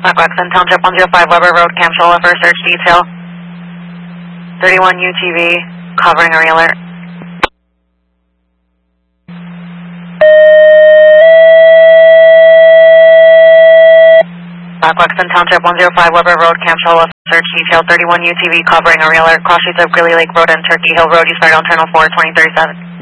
Waxon Township 105 Weber Road, Camp Shola for search detail. 31 UTV, covering a realer. Waxon Township 105 Weber Road, Camp Shola for search detail. 31 UTV, covering a realer. Cross streets of Greeley Lake Road and Turkey Hill Road, eastbound on Terminal 4, 2037.